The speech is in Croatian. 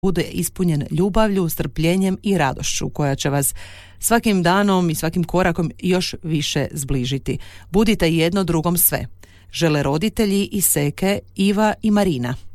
bude ispunjen ljubavlju, strpljenjem i radošću koja će vas svakim danom i svakim korakom još više zbližiti. Budite jedno drugom sve. Žele roditelji Iseke, Iva i Marina.